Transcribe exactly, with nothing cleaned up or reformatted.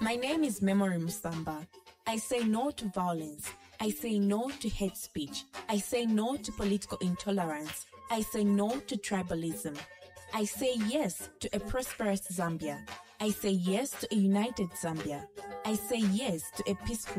My name is Memory Musamba. I say no to violence. I say no to hate speech. I say no to political intolerance. I say no to tribalism. I say yes to a prosperous Zambia. I say yes to a united Zambia. I say yes to a peaceful